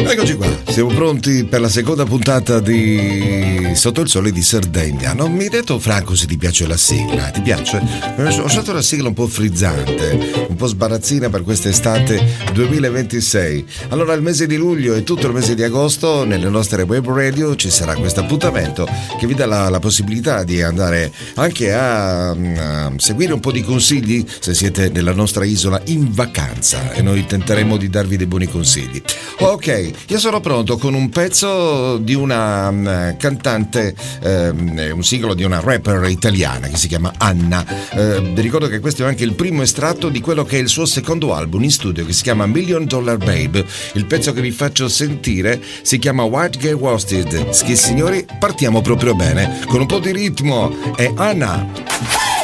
Eccoci qua, siamo pronti per la seconda puntata di Sotto il Sole di Sardegna. Non mi hai detto, Franco, se ti piace la sigla? Ti piace? Ho scelto una sigla un po' frizzante, un po' sbarazzina per quest'estate 2026. Allora, il mese di luglio e tutto il mese di agosto nelle nostre web radio ci sarà questo appuntamento che vi dà la possibilità di andare anche a seguire un po' di consigli se siete nella nostra isola in vacanza, e noi tenteremo di darvi dei buoni consigli. Ok, io sono pronto con un pezzo di una cantante, un singolo di una rapper italiana che si chiama Anna. Vi ricordo che questo è anche il primo estratto di quello che è il suo secondo album in studio, che si chiama $1 Million Babe. Il pezzo che vi faccio sentire si chiama White Gay Worsted. Signori, partiamo proprio bene con un po' di ritmo. È Anna.